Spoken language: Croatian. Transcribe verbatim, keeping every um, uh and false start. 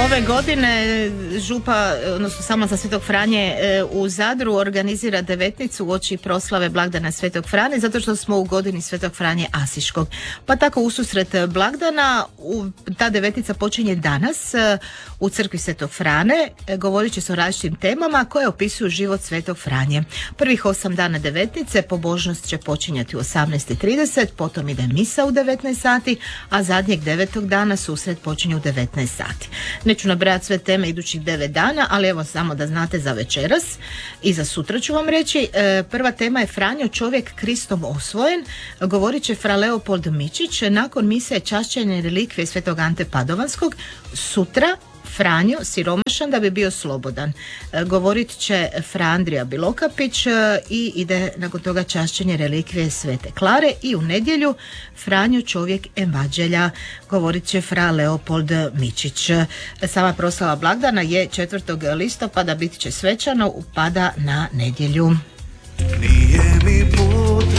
Ove godine župa, odnosno Samostan Svetog Franje u Zadru organizira devetnicu uoči proslave blagdana Svetog Franje, zato što smo u godini Svetog Franje Asiškog. Pa tako ususret blagdana ta devetnica počinje danas u crkvi Svetog Frane. Govorit će se o različitim temama koje opisuju život Svetog Franje. Prvih osam dana devetnice pobožnost će počinjati u osamnaest i trideset, potom ide misa u devetnaest sati, a zadnjeg devetog dana susret počinje u devetnaest sati. Neću nabrajati sve teme idućih devet dana, ali evo samo da znate za večeras i za sutra ću vam reći. E, prva tema je Franjo, čovjek Kristom osvojen. Govorit će fra Leopold Mičić nakon mise čašćenja relikvije Svetog Ante Padovanskog. Sutra Franjo siromašan da bi bio slobodan. E, govorit će Fra Andrija Bilokapić e, i ide nakon toga čašćenje relikvije Svete Klare. I u nedjelju Franjo, čovjek evanđelja, govorit će Fra Leopold Mičić. E, sama proslava blagdana je četvrtog listopada, bit će svečano, upada na nedjelju. Nije mi put